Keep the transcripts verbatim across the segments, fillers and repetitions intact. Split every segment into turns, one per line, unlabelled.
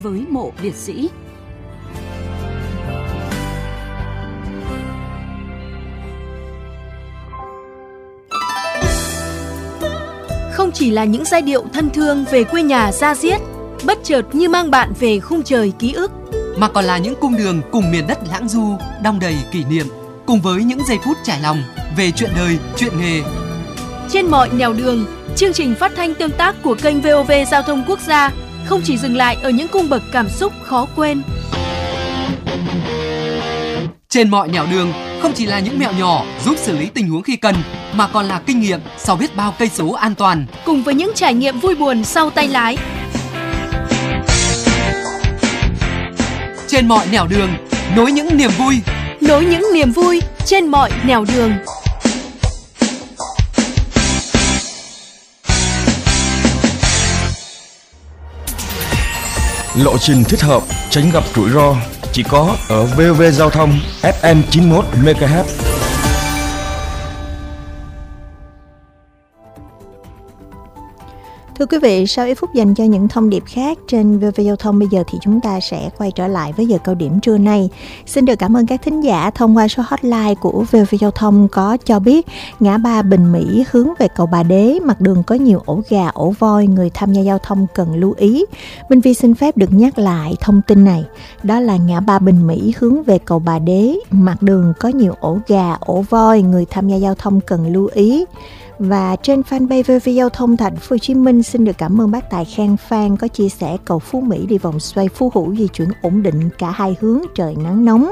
với mộ liệt sĩ.
Không chỉ là những giai điệu thân thương về quê nhà da diết, bất chợt như mang bạn về khung trời ký ức,
mà còn là những cung đường cùng miền đất lãng du, đong đầy kỷ niệm, cùng với những giây phút trải lòng về chuyện đời, chuyện nghề.
Trên mọi nẻo đường, chương trình phát thanh tương tác của kênh vê o vê Giao thông Quốc gia không chỉ dừng lại ở những cung bậc cảm xúc khó quên.
Trên mọi nẻo đường không chỉ là những mẹo nhỏ giúp xử lý tình huống khi cần, mà còn là kinh nghiệm sau biết bao cây số an toàn,
cùng với những trải nghiệm vui buồn sau tay lái.
Trên mọi nẻo đường, nối những niềm vui,
nối những niềm vui trên mọi nẻo đường.
Lộ trình thích hợp, tránh gặp rủi ro chỉ có ở vê o vê Giao thông ép em chín mươi mốt mê ga héc.
Thưa quý vị, sau ít phút dành cho những thông điệp khác trên vê o vê Giao thông, bây giờ thì chúng ta sẽ quay trở lại với giờ cao điểm trưa nay. Xin được cảm ơn các thính giả thông qua số hotline của vê o vê Giao thông có cho biết ngã ba Bình Mỹ hướng về cầu Bà Đế, mặt đường có nhiều ổ gà, ổ voi, người tham gia giao thông cần lưu ý. Minh Vi xin phép được nhắc lại thông tin này. Đó là ngã ba Bình Mỹ hướng về cầu Bà Đế, mặt đường có nhiều ổ gà, ổ voi, người tham gia giao thông cần lưu ý. Và trên fanpage vê o vê Giao thông Thành phố Hồ Chí Minh, xin được cảm ơn bác Tài Khang Phan có chia sẻ cầu Phú Mỹ đi vòng xoay Phú Hữu di chuyển ổn định cả hai hướng, trời nắng nóng.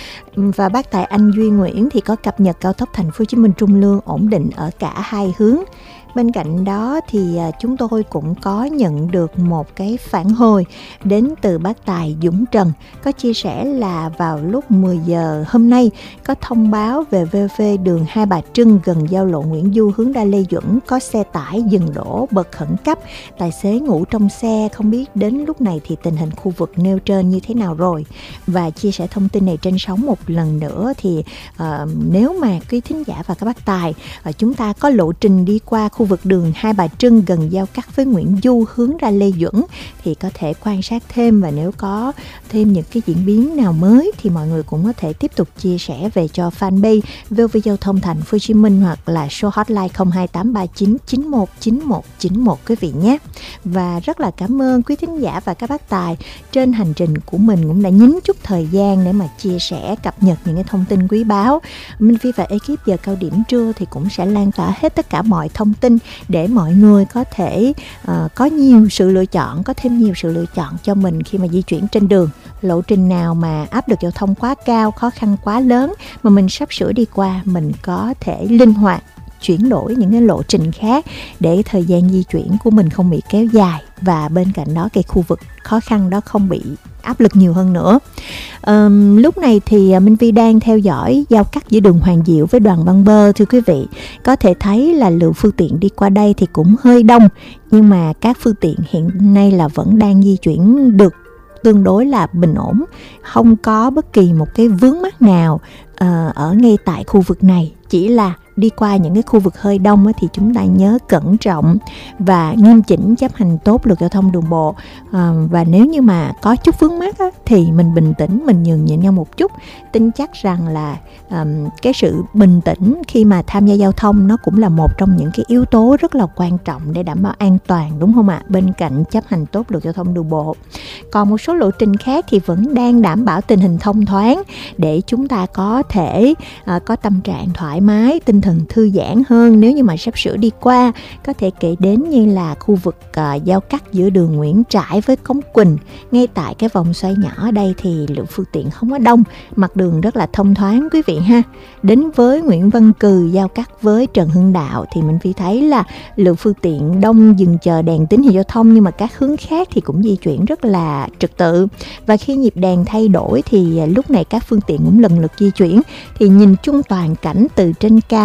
Và bác Tài Anh Duy Nguyễn thì có cập nhật cao tốc Thành phố Hồ Chí Minh Trung Lương ổn định ở cả hai hướng. Bên cạnh đó thì chúng tôi cũng có nhận được một cái phản hồi đến từ bác Tài Dũng Trần, có chia sẻ là vào lúc mười giờ hôm nay có thông báo về vê o vê đường Hai Bà Trưng gần giao lộ Nguyễn Du hướng ra Lê Duẩn có xe tải dừng đỗ bật khẩn cấp, tài xế ngủ trong xe, không biết đến lúc này thì tình hình khu vực nêu trên như thế nào rồi. Và chia sẻ thông tin này trên sóng một lần nữa thì uh, nếu mà quý thính giả và các bác Tài uh, chúng ta có lộ trình đi qua khu vực đường Hai Bà Trưng gần giao cắt với Nguyễn Du hướng ra Lê Duẩn thì có thể quan sát thêm, và nếu có thêm những cái diễn biến nào mới thì mọi người cũng có thể tiếp tục chia sẻ về cho fanpage vê o vê Giao thông Thành phố Hồ Chí Minh hoặc là số hotline không hai tám ba chín chín một chín một chín một quý vị nhé. Và rất là cảm ơn quý thính giả và các bác Tài trên hành trình của mình cũng đã nhín chút thời gian để mà chia sẻ cập nhật những cái thông tin quý báu. Minh Phi và ekip giờ cao điểm trưa thì cũng sẽ lan tỏa hết tất cả mọi thông tin để mọi người có thể uh, có nhiều sự lựa chọn, có thêm nhiều sự lựa chọn cho mình khi mà di chuyển trên đường. Lộ trình nào mà áp lực giao thông quá cao, khó khăn quá lớn mà mình sắp sửa đi qua, mình có thể linh hoạt chuyển đổi những cái lộ trình khác để thời gian di chuyển của mình không bị kéo dài, và bên cạnh đó cái khu vực khó khăn đó không bị áp lực nhiều hơn nữa. Um, lúc này thì Minh Vi đang theo dõi giao cắt giữa đường Hoàng Diệu với Đoàn Văn Bơ. Thưa quý vị, có thể thấy là lượng phương tiện đi qua đây thì cũng hơi đông, nhưng mà các phương tiện hiện nay là vẫn đang di chuyển được tương đối là bình ổn, không có bất kỳ một cái vướng mắc nào uh, ở ngay tại khu vực này. Chỉ là đi qua những cái khu vực hơi đông thì chúng ta nhớ cẩn trọng và nghiêm chỉnh chấp hành tốt luật giao thông đường bộ. À, và nếu như mà có chút vướng mắc á, thì mình bình tĩnh, mình nhường nhịn nhau một chút. Tin chắc rằng là um, cái sự bình tĩnh khi mà tham gia giao thông nó cũng là một trong những cái yếu tố rất là quan trọng để đảm bảo an toàn, đúng không ạ? Bên cạnh chấp hành tốt luật giao thông đường bộ, còn một số lộ trình khác thì vẫn đang đảm bảo tình hình thông thoáng để chúng ta có thể uh, có tâm trạng thoải mái, tinh thần thư giãn hơn nếu như mà sắp sửa đi qua. Có thể kể đến như là khu vực uh, giao cắt giữa đường Nguyễn Trãi với Cống Quỳnh. Ngay tại cái vòng xoay nhỏ ở đây thì lượng phương tiện không có đông, mặt đường rất là thông thoáng quý vị ha. Đến với Nguyễn Văn Cừ giao cắt với Trần Hưng Đạo thì mình phải thấy là lượng phương tiện đông dừng chờ đèn tín hiệu giao thông, nhưng mà các hướng khác thì cũng di chuyển rất là trật tự. Và khi nhịp đèn thay đổi thì lúc này các phương tiện cũng lần lượt di chuyển. Thì nhìn chung toàn cảnh từ trên cao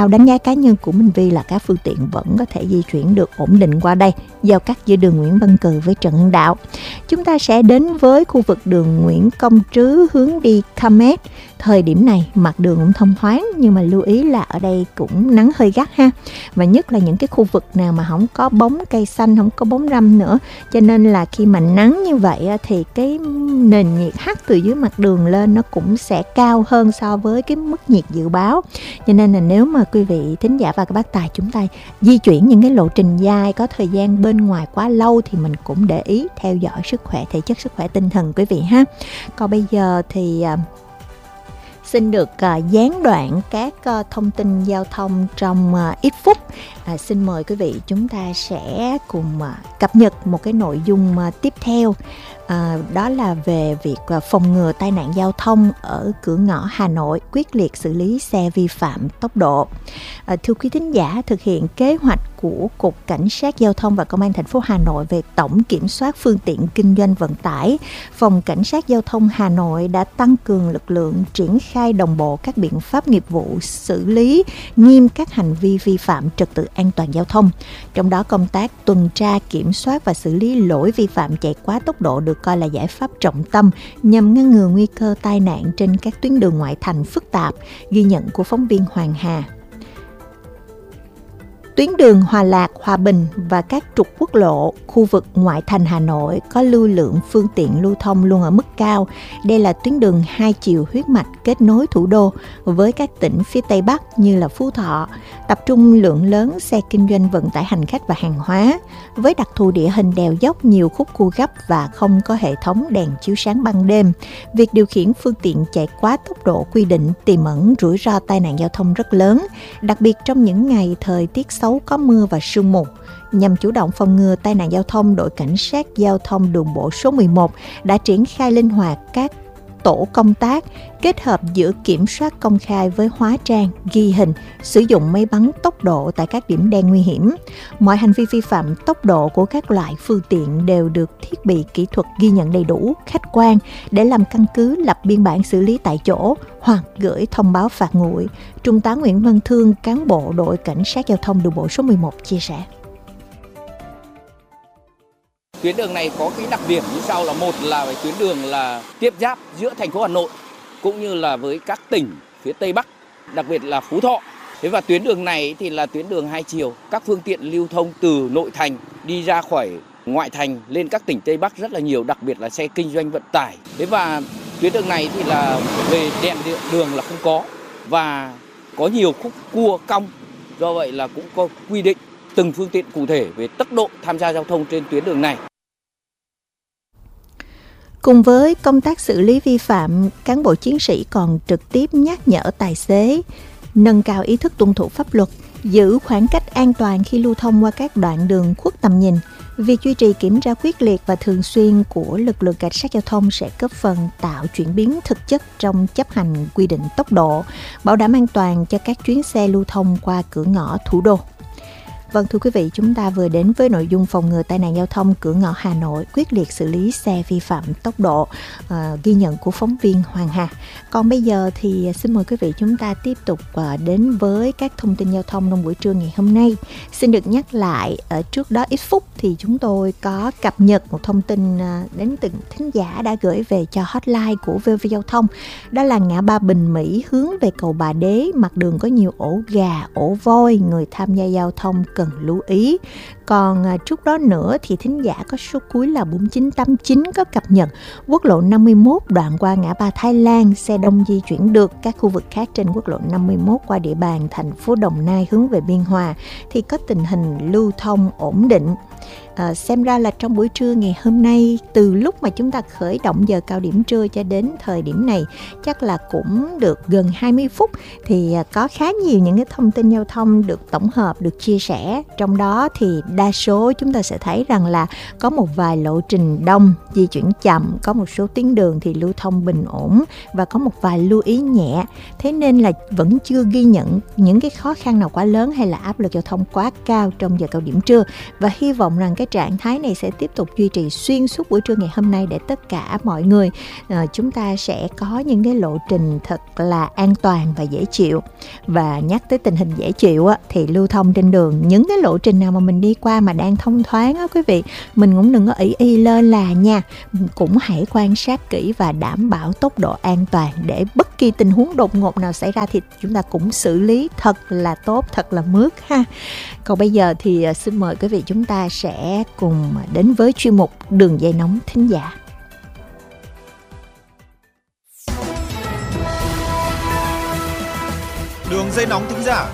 đánh giá cá nhân của Minh Vi là các phương tiện vẫn có thể di chuyển được ổn định qua đây, giao cắt giữa đường Nguyễn Văn Cừ với Trần Hưng Đạo. Chúng ta sẽ đến với khu vực đường Nguyễn Công Trứ hướng đi Kamet. Thời điểm này mặt đường cũng thông thoáng, nhưng mà lưu ý là ở đây cũng nắng hơi gắt ha. Và nhất là những cái khu vực nào mà không có bóng cây xanh, không có bóng râm nữa. Cho nên là khi mà nắng như vậy thì cái nền nhiệt hắt từ dưới mặt đường lên nó cũng sẽ cao hơn so với cái mức nhiệt dự báo. Cho nên là nếu mà quý vị thính giả và các bác tài chúng ta di chuyển những cái lộ trình dài, có thời gian bên ngoài quá lâu thì mình cũng để ý theo dõi sức khỏe thể chất, sức khỏe tinh thần quý vị ha. Còn bây giờ thì xin được uh, gián đoạn các uh, thông tin giao thông trong uh, ít phút. À, xin mời quý vị chúng ta sẽ cùng uh, cập nhật một cái nội dung uh, tiếp theo. À, đó là về việc uh, phòng ngừa tai nạn giao thông ở cửa ngõ Hà Nội, quyết liệt xử lý xe vi phạm tốc độ. À, thưa quý thính giả, thực hiện kế hoạch của Cục Cảnh sát Giao thông và Công an thành phố Hà Nội về tổng kiểm soát phương tiện kinh doanh vận tải, Phòng Cảnh sát Giao thông Hà Nội đã tăng cường lực lượng, triển khai đồng bộ các biện pháp nghiệp vụ xử lý nghiêm các hành vi vi phạm trật tự an toàn giao thông. Trong đó công tác tuần tra, kiểm soát và xử lý lỗi vi phạm chạy quá tốc độ được coi là giải pháp trọng tâm nhằm ngăn ngừa nguy cơ tai nạn trên các tuyến đường ngoại thành phức tạp, ghi nhận của phóng viên Hoàng Hà. Tuyến đường Hòa Lạc, Hòa Bình và các trục quốc lộ, khu vực ngoại thành Hà Nội có lưu lượng phương tiện lưu thông luôn ở mức cao. Đây là tuyến đường hai chiều huyết mạch kết nối thủ đô với các tỉnh phía Tây Bắc như là Phú Thọ, tập trung lượng lớn xe kinh doanh vận tải hành khách và hàng hóa. Với đặc thù địa hình đèo dốc, nhiều khúc cua gấp và không có hệ thống đèn chiếu sáng ban đêm, việc điều khiển phương tiện chạy quá tốc độ quy định tiềm ẩn rủi ro tai nạn giao thông rất lớn, đặc biệt trong những ngày thời tiết xấu có mưa và sương mù. Nhằm chủ động phòng ngừa tai nạn giao thông, đội Cảnh sát Giao thông đường bộ số mười một đã triển khai linh hoạt các tổ công tác kết hợp giữa kiểm soát công khai với hóa trang, ghi hình, sử dụng máy bắn tốc độ tại các điểm đen nguy hiểm. Mọi hành vi vi phạm tốc độ của các loại phương tiện đều được thiết bị kỹ thuật ghi nhận đầy đủ, khách quan để làm căn cứ lập biên bản xử lý tại chỗ hoặc gửi thông báo phạt nguội. Trung tá Nguyễn Văn Thương, cán bộ đội Cảnh sát Giao thông đường bộ số mười một chia sẻ.
Tuyến đường này có cái đặc điểm như sau là: một là cái tuyến đường là tiếp giáp giữa thành phố Hà Nội cũng như là với các tỉnh phía Tây Bắc, đặc biệt là Phú Thọ. Thế và tuyến đường này thì là tuyến đường hai chiều, các phương tiện lưu thông từ nội thành đi ra khỏi ngoại thành lên các tỉnh Tây Bắc rất là nhiều, đặc biệt là xe kinh doanh vận tải. Thế và tuyến đường này thì là về đèn đường là không có và có nhiều khúc cua cong, do vậy là cũng có quy định từng phương tiện cụ thể về tốc độ tham gia giao thông trên tuyến đường này.
Cùng với công tác xử lý vi phạm, cán bộ chiến sĩ còn trực tiếp nhắc nhở tài xế nâng cao ý thức tuân thủ pháp luật, giữ khoảng cách an toàn khi lưu thông qua các đoạn đường khuất tầm nhìn. Việc duy trì kiểm tra quyết liệt và thường xuyên của lực lượng cảnh sát giao thông sẽ góp phần tạo chuyển biến thực chất trong chấp hành quy định tốc độ, bảo đảm an toàn cho các chuyến xe lưu thông qua cửa ngõ thủ đô. Vâng, thưa quý vị, chúng ta vừa đến với nội dung phòng ngừa tai nạn giao thông cửa ngõ Hà Nội, quyết liệt xử lý xe vi phạm tốc độ, uh, ghi nhận của phóng viên Hoàng Hà. Còn bây giờ thì xin mời quý vị chúng ta tiếp tục uh, đến với các thông tin giao thông trong buổi trưa ngày hôm nay. Xin được nhắc lại, ở trước đó ít phút thì chúng tôi có cập nhật một thông tin uh, đến từng thính giả đã gửi về cho hotline của vê o vê Giao thông. Đó là ngã ba Bình Mỹ hướng về cầu Bà Đế, mặt đường có nhiều ổ gà, ổ voi, người tham gia giao thông cần lưu ý. Còn à, trước đó nữa thì thính giả có số cuối là bốn chín tám chín có cập nhật quốc lộ năm mươi mốt đoạn qua ngã ba Thái Lan, xe đông di chuyển được. Các khu vực khác trên quốc lộ năm mươi mốt qua địa bàn thành phố Đồng Nai hướng về Biên Hòa thì có tình hình lưu thông ổn định. À, xem ra là trong buổi trưa ngày hôm nay, từ lúc mà chúng ta khởi động giờ cao điểm trưa cho đến thời điểm này, chắc là cũng được gần hai mươi phút thì à, có khá nhiều những cái thông tin giao thông được tổng hợp, được chia sẻ lẻ. Trong đó thì đa số chúng ta sẽ thấy rằng là có một vài lộ trình đông, di chuyển chậm, có một số tuyến đường thì lưu thông bình ổn và có một vài lưu ý nhẹ. Thế nên là vẫn chưa ghi nhận những cái khó khăn nào quá lớn hay là áp lực giao thông quá cao trong giờ cao điểm trưa. Và hy vọng rằng cái trạng thái này sẽ tiếp tục duy trì xuyên suốt buổi trưa ngày hôm nay để tất cả mọi người uh, chúng ta sẽ có những cái lộ trình thật là an toàn và dễ chịu. Và nhắc tới tình hình dễ chịu á, thì lưu thông trên đường, những cái lộ trình nào mà mình đi qua mà đang thông thoáng á quý vị, mình cũng đừng có ỷ y lơ là nha, cũng hãy quan sát kỹ và đảm bảo tốc độ an toàn để bất kỳ tình huống đột ngột nào xảy ra thì chúng ta cũng xử lý thật là tốt, thật là mướt ha. Còn bây giờ thì xin mời quý vị chúng ta sẽ cùng đến với chuyên mục Đường dây nóng thính giả.
Đường dây nóng thính giả.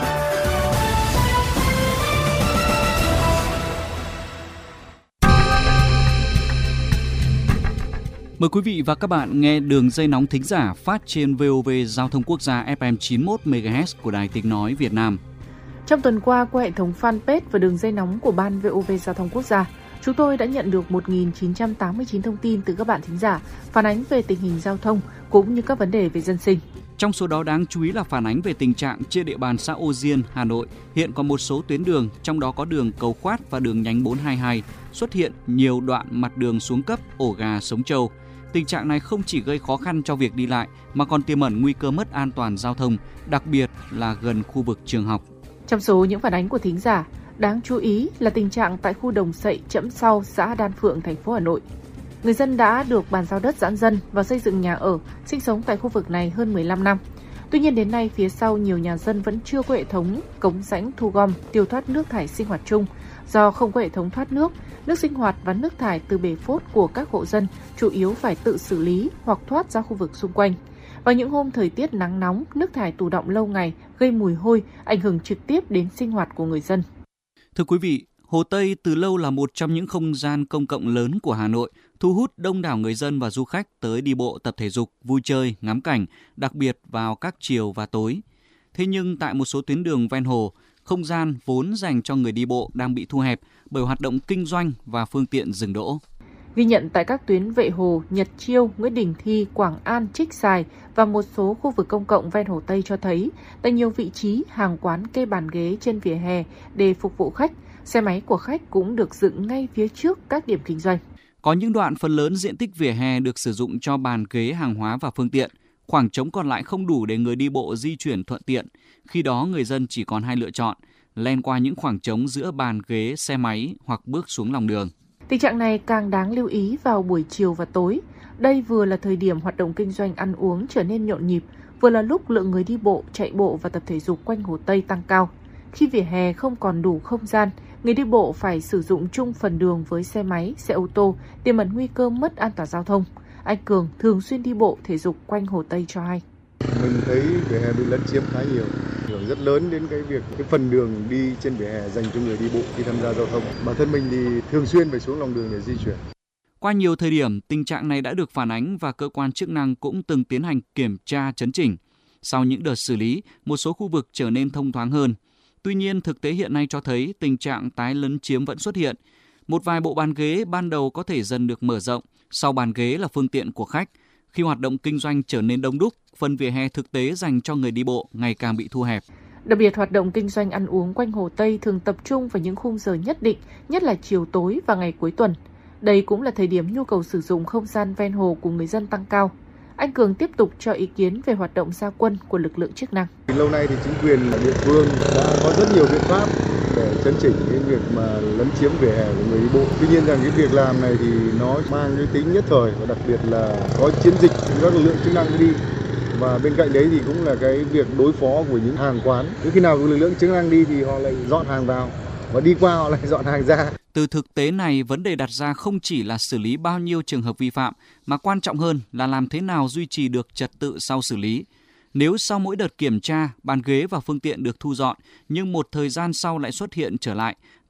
Mời quý vị và các bạn nghe đường dây nóng thính giả phát trên vê o vê Giao thông Quốc gia ép em chín mươi mốt mê ga héc của Đài Tiếng nói Việt Nam.
Trong tuần qua, qua hệ thống fanpage và đường dây nóng của Ban vê o vê Giao thông Quốc gia, chúng tôi đã nhận được một nghìn chín trăm tám mươi chín thông tin từ các bạn thính giả phản ánh về tình hình giao thông cũng như các vấn đề về dân sinh.
Trong số đó đáng chú ý là phản ánh về tình trạng trên địa bàn xã Ô Diên, Hà Nội hiện có một số tuyến đường, trong đó có đường Cầu Khoát và đường nhánh bốn hai hai xuất hiện nhiều đoạn mặt đường xuống cấp, ổ gà, sống trâu. Tình trạng này không chỉ gây khó khăn cho việc đi lại mà còn tiềm ẩn nguy cơ mất an toàn giao thông, đặc biệt là gần khu vực trường học.
Trong số những phản ánh của thính giả, đáng chú ý là tình trạng tại khu Đồng Sậy, Chẫm Sau, xã Đan Phượng, thành phố Hà Nội. Người dân đã được bàn giao đất giãn dân và xây dựng nhà ở, sinh sống tại khu vực này hơn mười lăm năm. Tuy nhiên đến nay, phía sau nhiều nhà dân vẫn chưa có hệ thống cống rãnh thu gom, tiêu thoát nước thải sinh hoạt chung. Do không có hệ thống thoát nước, nước sinh hoạt và nước thải từ bể phốt của các hộ dân chủ yếu phải tự xử lý hoặc thoát ra khu vực xung quanh. Vào những hôm thời tiết nắng nóng, nước thải tù đọng lâu ngày gây mùi hôi, ảnh hưởng trực tiếp đến sinh hoạt của người dân.
Thưa quý vị, Hồ Tây từ lâu là một trong những không gian công cộng lớn của Hà Nội, thu hút đông đảo người dân và du khách tới đi bộ, tập thể dục, vui chơi, ngắm cảnh, đặc biệt vào các chiều và tối. Thế nhưng tại một số tuyến đường ven hồ, không gian vốn dành cho người đi bộ đang bị thu hẹp bởi hoạt động kinh doanh và phương tiện dừng đỗ.
Ghi nhận tại các tuyến Vệ Hồ, Nhật Chiêu, Nguyễn Đình Thi, Quảng An, Trích Xài và một số khu vực công cộng ven Hồ Tây cho thấy tại nhiều vị trí hàng quán kê bàn ghế trên vỉa hè để phục vụ khách, xe máy của khách cũng được dựng ngay phía trước các điểm kinh doanh.
Có những đoạn phần lớn diện tích vỉa hè được sử dụng cho bàn ghế hàng hóa và phương tiện. Khoảng trống còn lại không đủ để người đi bộ di chuyển thuận tiện. Khi đó người dân chỉ còn hai lựa chọn, len qua những khoảng trống giữa bàn ghế, xe máy hoặc bước xuống lòng đường.
Tình trạng này càng đáng lưu ý vào buổi chiều và tối. Đây vừa là thời điểm hoạt động kinh doanh ăn uống trở nên nhộn nhịp, vừa là lúc lượng người đi bộ, chạy bộ và tập thể dục quanh Hồ Tây tăng cao. Khi vỉa hè không còn đủ không gian, người đi bộ phải sử dụng chung phần đường với xe máy, xe ô tô, tiềm ẩn nguy cơ mất an toàn giao thông. Anh Cường thường xuyên đi bộ thể dục quanh Hồ Tây cho hay.
Mình thấy vỉa hè bị lấn chiếm khá nhiều, ảnh hưởng rất lớn đến cái việc cái phần đường đi trên vỉa hè dành cho người đi bộ khi tham gia giao thông. Bản thân mình thì thường xuyên phải xuống lòng đường để di chuyển.
Qua nhiều thời điểm, tình trạng này đã được phản ánh và cơ quan chức năng cũng từng tiến hành kiểm tra chấn chỉnh. Sau những đợt xử lý, một số khu vực trở nên thông thoáng hơn. Tuy nhiên, thực tế hiện nay cho thấy tình trạng tái lấn chiếm vẫn xuất hiện. Một vài bộ bàn ghế ban đầu có thể dần được mở rộng, sau bàn ghế là phương tiện của khách. Khi hoạt động kinh doanh trở nên đông đúc, phần vỉa hè thực tế dành cho người đi bộ ngày càng bị thu hẹp.
Đặc biệt, hoạt động kinh doanh ăn uống quanh Hồ Tây thường tập trung vào những khung giờ nhất định, nhất là chiều tối và ngày cuối tuần. Đây cũng là thời điểm nhu cầu sử dụng không gian ven hồ của người dân tăng cao. Anh Cường tiếp tục cho ý kiến về hoạt động ra quân của lực lượng chức năng.
Lâu nay thì chính quyền địa phương đã có rất nhiều biện pháp để chấn chỉnh cái việc mà lấn chiếm vỉa hè của người đi bộ. Tuy nhiên rằng cái việc làm này thì nó mang cái tính nhất thời và đặc biệt là có chiến dịch các lực lượng chức năng đi. Và bên cạnh đấy thì cũng là cái việc đối phó của những hàng quán. Cứ khi nào lực lượng chức năng đi thì họ lại dọn hàng vào và đi qua họ lại dọn hàng ra.
Từ thực tế này, vấn đề đặt ra không chỉ là xử lý bao nhiêu trường hợp vi phạm, mà quan trọng hơn là làm thế nào duy trì được trật tự sau xử lý. Nếu sau mỗi đợt kiểm tra, bàn ghế và phương tiện được thu dọn, nhưng một thời gian sau lại xuất hiện trở lại,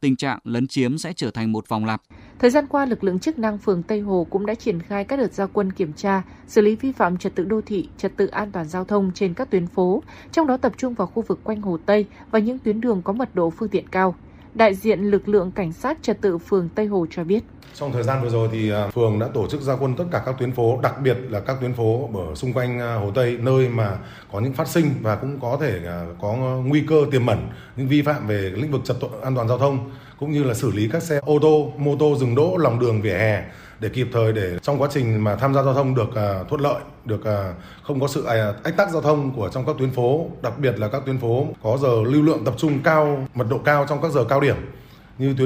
tình trạng lấn chiếm sẽ trở thành một vòng lặp.
Thời gian qua, lực lượng chức năng phường Tây Hồ cũng đã triển khai các đợt ra quân kiểm tra, xử lý vi phạm trật tự đô thị, trật tự an toàn giao thông trên các tuyến phố, trong đó tập trung vào khu vực quanh Hồ Tây và những tuyến đường có mật độ phương tiện cao. Đại diện lực lượng cảnh sát trật tự phường Tây Hồ cho biết.
Trong thời gian vừa rồi thì phường đã tổ chức ra quân tất cả các tuyến phố, đặc biệt là các tuyến phố ở xung quanh Hồ Tây, nơi mà có những phát sinh và cũng có thể có nguy cơ tiềm ẩn những vi phạm về lĩnh vực trật tự an toàn giao thông, cũng như là xử lý các xe ô tô, mô tô dừng đỗ lòng đường vỉa hè để kịp thời để trong quá trình mà tham gia giao thông được uh, thuận lợi, được uh, không có sự uh, ách tắc giao thông của trong các tuyến phố, đặc biệt là các tuyến phố có giờ lưu lượng tập trung cao, mật độ cao trong các giờ cao điểm như tuyến